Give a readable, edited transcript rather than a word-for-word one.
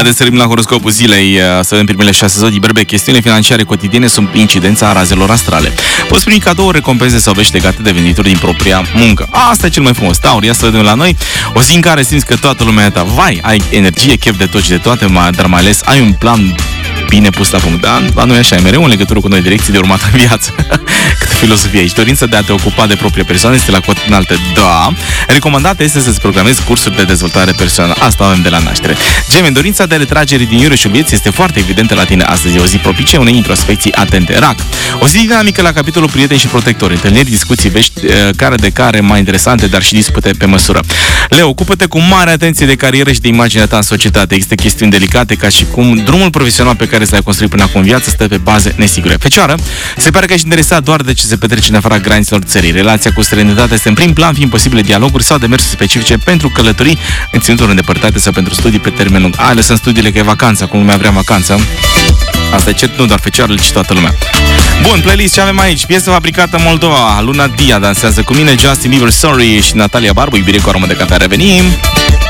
Haideți să sărim la horoscopul zilei, să vedem primele 6 zodii. Berbec, chestiunile financiare cotidiene sunt incidența razelor astrale. Poți primi cadouri, recompense sau vești legate de venituri din propria muncă. Asta e cel mai frumos. Taur, ia să vedem la noi. O zi în care simți că toată lumea e ta. Vai, ai energie, chef de tot și de toate, dar mai ales ai un plan bine pus la punct. Da? La noi așa e mereu în legătură cu noi direcții de urmat în viață. Câtă filosofie aici. Dorința de a te ocupa de propria persoană este la cotă înaltă. Da. Recomandat este să-ți programezi cursuri de dezvoltare personală. Asta avem de la naștere. Gemeni, dorința de retragere din iureșul vieții este foarte evidentă la tine astăzi. E o zi propice unei introspecții atente. Rac. O zi dinamică la capitolul prieteni și protectori. Întâlniri, discuții, vești care mai interesante, dar și dispute pe măsură. Leo, ocupă-te cu mare atenție de carieră și de imaginea ta în societate. Există chestiuni delicate ca și cum drumul profesional pe care l-ai construit până acum în viață stă pe baze nesigure. Fecioară, se pare că ești interesat doar de ce se petrece în afara granițelor țării. Relația cu străinătatea este în prim plan, fiind posibile dialoguri sau demersuri specifice pentru călătorii în ținuturi îndepărtate sau pentru studii pe termen lung. Lăsăm studiile că e vacanță, acum lumea vrea vacanță. Asta e cert, nu doar fecioarele, ci toată lumea. Bun, playlist, ce avem aici? Piesă fabricată în Moldova, Luna Dia dansează cu mine, Justin Bieber, Sorry și Natalia Barbu, iubire cu aromă de cafea. Revenim!